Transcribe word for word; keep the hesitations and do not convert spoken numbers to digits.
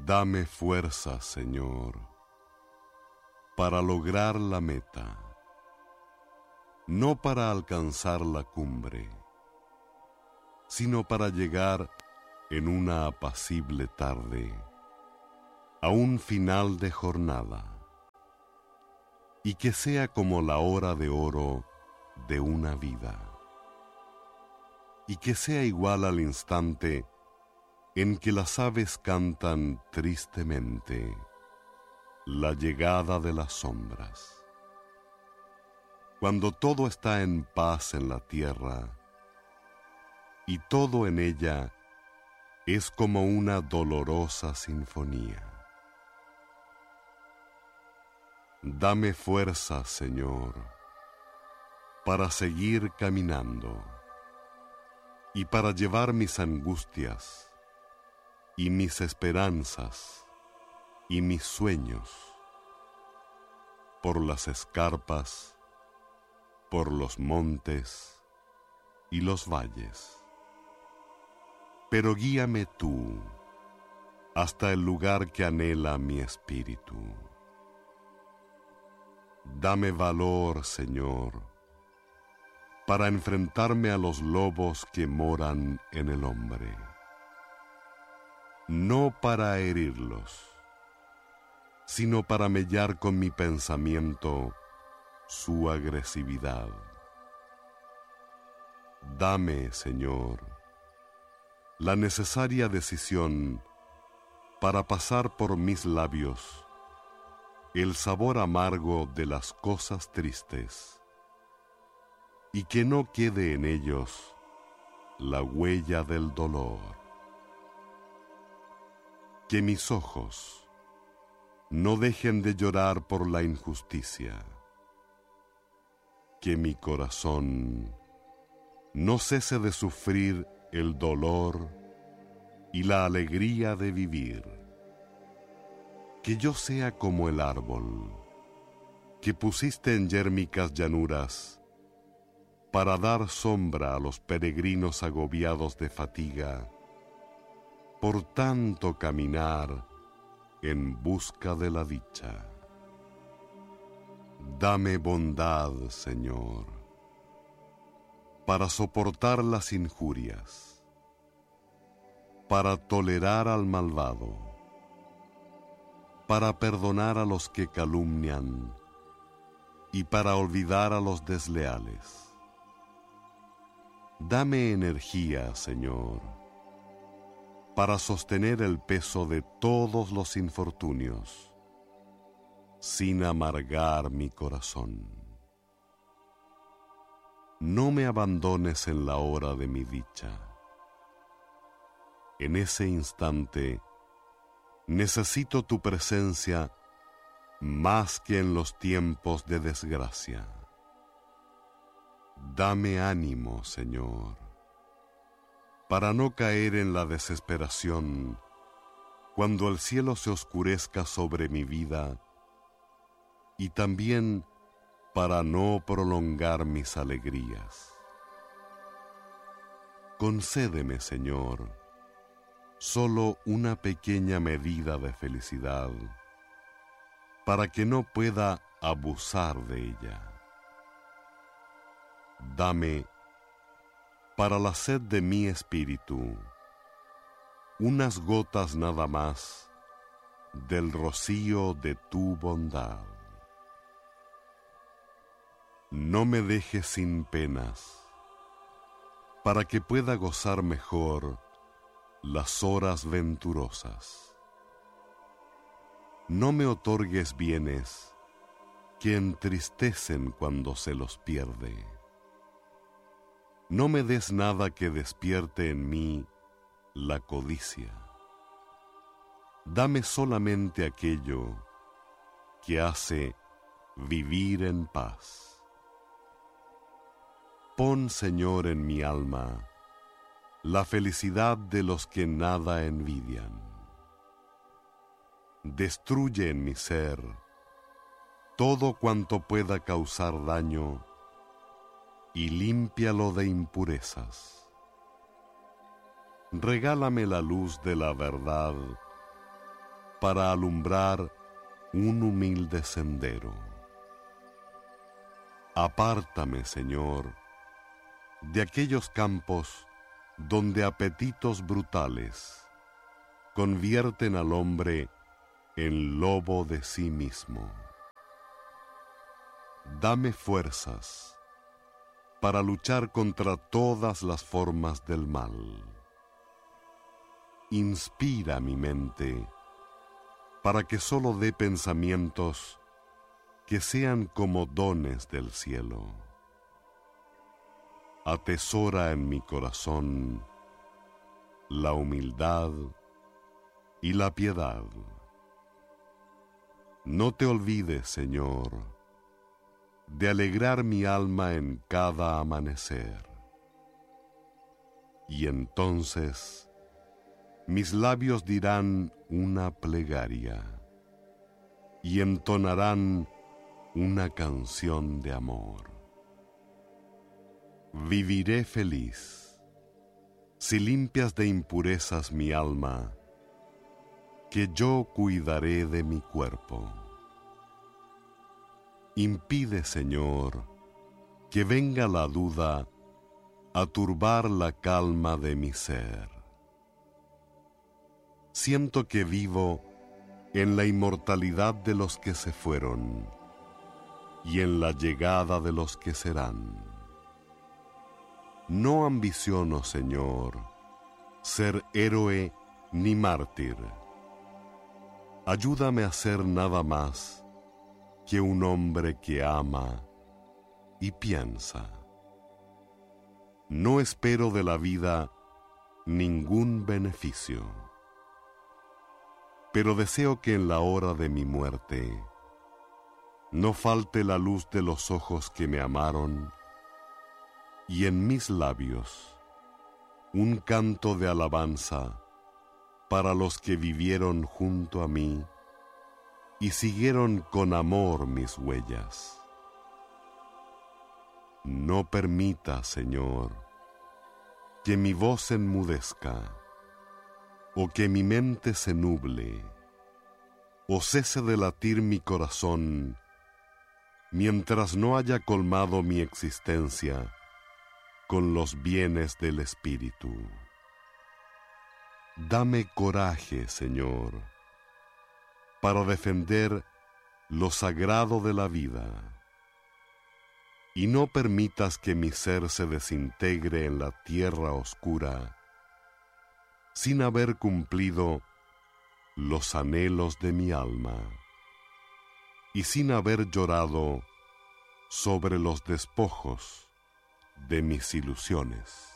Dame fuerza, Señor, para lograr la meta, no para alcanzar la cumbre, sino para llegar en una apacible tarde a un final de jornada, y que sea como la hora de oro de una vida, y que sea igual al instante en que las aves cantan tristemente la llegada de las sombras. Cuando todo está en paz en la tierra y todo en ella es como una dolorosa sinfonía. Dame fuerza, Señor, para seguir caminando y para llevar mis angustias y mis esperanzas y mis sueños por las escarpas, por los montes y los valles. Pero guíame tú hasta el lugar que anhela mi espíritu. Dame valor, Señor, para enfrentarme a los lobos que moran en el hombre, no para herirlos, sino para mellar con mi pensamiento su agresividad. Dame, Señor, la necesaria decisión para pasar por mis labios el sabor amargo de las cosas tristes, y que no quede en ellos la huella del dolor. Que mis ojos no dejen de llorar por la injusticia, que mi corazón no cese de sufrir el dolor y la alegría de vivir, que yo sea como el árbol que pusiste en yérmicas llanuras para dar sombra a los peregrinos agobiados de fatiga por tanto caminar en busca de la dicha. Dame bondad, Señor, para soportar las injurias, para tolerar al malvado, para perdonar a los que calumnian y para olvidar a los desleales. Dame energía, Señor, para sostener el peso de todos los infortunios, sin amargar mi corazón. No me abandones en la hora de mi dicha. En ese instante, necesito tu presencia más que en los tiempos de desgracia. Dame ánimo, Señor, para no caer en la desesperación cuando el cielo se oscurezca sobre mi vida, y también para no prolongar mis alegrías. Concédeme, Señor, solo una pequeña medida de felicidad, para que no pueda abusar de ella. Dame, para la sed de mi espíritu, unas gotas nada más del rocío de tu bondad. No me dejes sin penas, para que pueda gozar mejor las horas venturosas. No me otorgues bienes que entristecen cuando se los pierde. No me des nada que despierte en mí la codicia. Dame solamente aquello que hace vivir en paz. Pon, Señor, en mi alma la felicidad de los que nada envidian. Destruye en mi ser todo cuanto pueda causar daño y límpialo de para alumbrar un humilde sendero. Apártame, Señor, de aquellos campos donde apetitos brutales convierten al hombre en lobo de sí mismo. Dame fuerzas para luchar contra todas las formas del mal. Inspira mi mente para que solo dé pensamientos que sean como dones del cielo. Atesora en mi corazón la humildad y la piedad. No te olvides, Señor, de alegrar mi alma en cada amanecer. Y entonces mis labios dirán una plegaria y entonarán una canción de amor. Viviré feliz si limpias de impurezas mi alma, que yo cuidaré de mi cuerpo. Impide, Señor, que venga la duda a turbar la calma de mi ser. Siento que vivo en la inmortalidad de los que se fueron y en la llegada de los que serán. No ambiciono, Señor, ser héroe ni mártir. Ayúdame a ser nada más que un hombre que ama y piensa. No espero de la vida ningún beneficio, pero deseo que en la hora de mi muerte no falte la luz de los ojos que me amaron y en mis labios un canto de alabanza para los que vivieron junto a mí y siguieron con amor mis huellas. No permita, Señor, que mi voz enmudezca, o que mi mente se nuble, o cese de latir mi corazón, mientras no haya colmado mi existencia con los bienes del Espíritu. Dame coraje, Señor, para defender lo sagrado de la vida, y no permitas que mi ser se desintegre en la tierra oscura sin haber cumplido los anhelos de mi alma y sin haber llorado sobre los despojos de mis ilusiones.